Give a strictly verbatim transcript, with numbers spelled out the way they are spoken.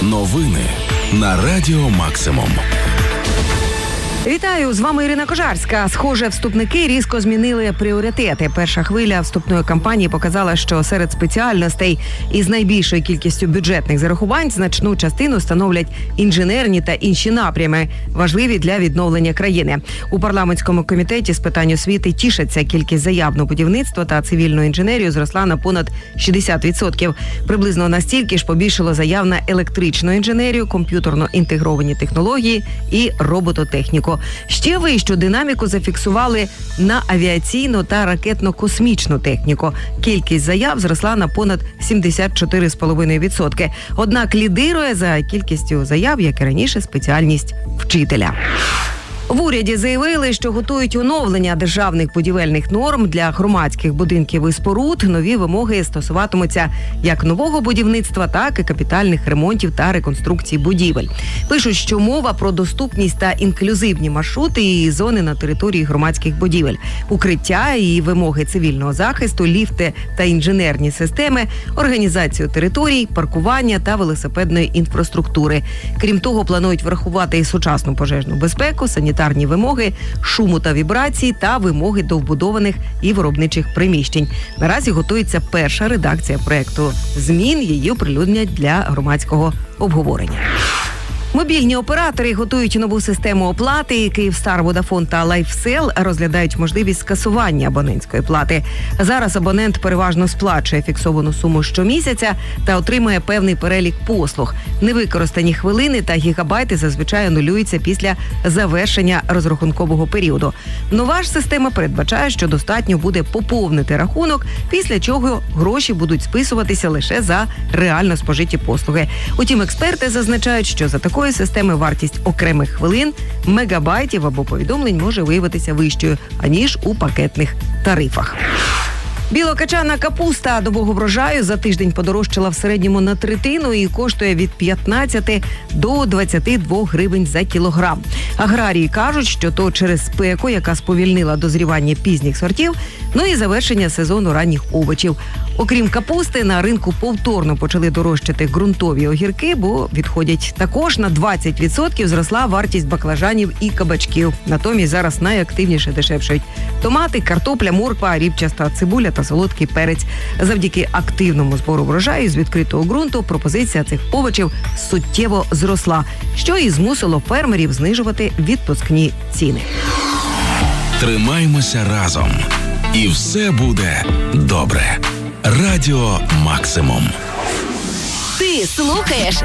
Новини на Радіо Максимум. Вітаю, з вами Ірина Кожарська. Схоже, вступники різко змінили пріоритети. Перша хвиля вступної кампанії показала, що серед спеціальностей із найбільшою кількістю бюджетних зарахувань значну частину становлять інженерні та інші напрями, важливі для відновлення країни. У парламентському комітеті з питань освіти тішаться, кількість заяв на будівництво та цивільну інженерію зросла на понад шістдесят відсотків. Приблизно настільки ж побільшало заяв на електричну інженерію, комп'ютерно-інтегровані технології і робототехніку. Ще вищу динаміку зафіксували на авіаційну та ракетно-космічну техніку. Кількість заяв зросла на понад сімдесят чотири цілих п'ять десятих відсотка. Однак лідирує за кількістю заяв, як і раніше, спеціальність вчителя. В уряді заявили, що готують оновлення державних будівельних норм для громадських будинків і споруд. Нові вимоги стосуватимуться як нового будівництва, так і капітальних ремонтів та реконструкцій будівель. Пишуть, що мова про доступність та інклюзивні маршрути і зони на території громадських будівель, укриття і вимоги цивільного захисту, ліфти та інженерні системи, організацію територій, паркування та велосипедної інфраструктури. Крім того, планують врахувати і сучасну пожежну безпеку, санітарну санітарні вимоги, шуму та вібрацій та вимоги до вбудованих і виробничих приміщень. Наразі готується перша редакція проекту змін, її оприлюднять для громадського обговорення. Мобільні оператори готують нову систему оплати. Київстар, Водафон та Лайфсел розглядають можливість скасування абонентської плати. Зараз абонент переважно сплачує фіксовану суму щомісяця та отримує певний перелік послуг. Невикористані хвилини та гігабайти зазвичай анулюються після завершення розрахункового періоду. Нова ж система передбачає, що достатньо буде поповнити рахунок, після чого гроші будуть списуватися лише за реально спожиті послуги. Утім, експерти зазначають, що за такою системи вартість окремих хвилин, мегабайтів або повідомлень може виявитися вищою, аніж у пакетних тарифах. Білокачана капуста добового врожаю за тиждень подорожчала в середньому на третину і коштує від п'ятнадцяти до двадцяти двох гривень за кілограм. Аграрії кажуть, що то через спеку, яка сповільнила дозрівання пізніх сортів, ну і завершення сезону ранніх овочів. Окрім капусти, на ринку повторно почали дорожчати ґрунтові огірки, бо відходять. Також на двадцять відсотків зросла вартість баклажанів і кабачків. Натомість зараз найактивніше дешевшають томати, картопля, морква, ріпчаста цибуля та солодкий перець. Завдяки активному збору врожаю з відкритого ґрунту пропозиція цих овочів суттєво зросла, що і змусило фермерів знижувати відпускні ціни. Тримаймося разом, і все буде добре. Радіо Максимум. Ти слухаєш